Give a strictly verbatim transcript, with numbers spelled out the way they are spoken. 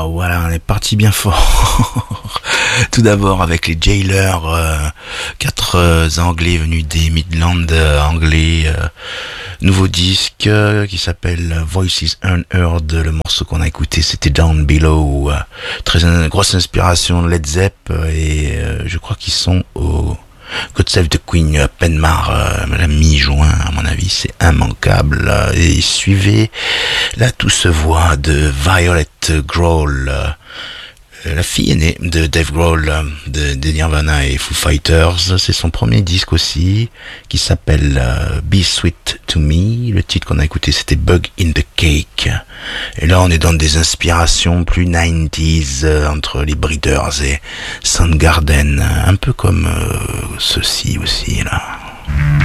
Wow, voilà, on est parti bien fort. Tout d'abord avec les Jailers, euh, quatre euh, Anglais venus des Midlands euh, anglais. Euh, nouveau disque euh, qui s'appelle Voices Unheard. Le morceau qu'on a écouté, c'était Down Below. Euh, très euh, grosse inspiration de Led Zepp euh, et euh, je crois qu'ils sont au God Save the Queen, euh, Penmar, euh, la mi-juin, à mon avis, c'est immanquable. Euh, et suivez la douce voix de Violet Grohl, euh, la fille aînée de Dave Grohl, euh, de, de Nirvana et Foo Fighters. C'est son premier disque aussi, qui s'appelle euh, Be Sweet to Me. Le titre qu'on a écouté, c'était Bug in the Cake. Et là, on est dans des inspirations plus nineties, euh, entre les Breeders et Soundgarden, un peu comme euh, ceci aussi, là.